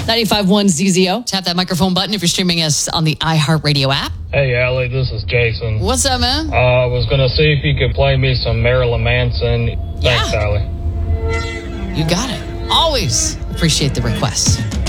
95.1 ZZO. Tap that microphone button if you're streaming us on the iHeartRadio app. Hey, Allie, this is Jason. What's up, man? I was going to see if you could play me some Marilyn Manson. Thanks, Yeah. Allie. You got it. Always appreciate the request.